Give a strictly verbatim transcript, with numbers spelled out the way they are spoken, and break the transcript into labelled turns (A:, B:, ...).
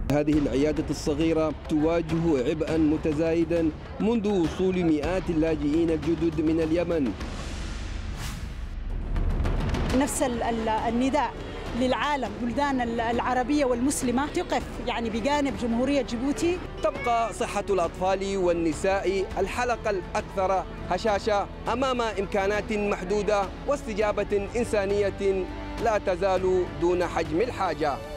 A: هذه العيادة الصغيرة تواجه عبئا متزايدا منذ وصول مئات اللاجئين الجدد من اليمن.
B: نفس النداء للعالم بلدان العربية والمسلمة تقف يعني بجانب جمهورية جيبوتي.
A: تبقى صحة الأطفال والنساء الحلقة الأكثر هشاشة أمام إمكانات محدودة واستجابة إنسانية لا تزال دون حجم الحاجة.